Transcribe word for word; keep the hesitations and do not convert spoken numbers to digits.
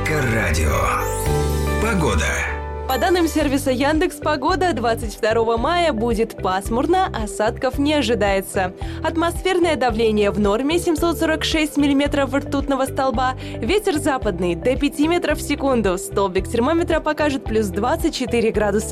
Эльдоррадио. Погода. По данным сервиса Яндекс.Погода, двадцать второго мая будет пасмурно, осадков не ожидается. Атмосферное давление в норме семьсот сорок шесть миллиметров ртутного столба, ветер западный до пяти метров в секунду, столбик термометра покажет плюс двадцать четыре градуса.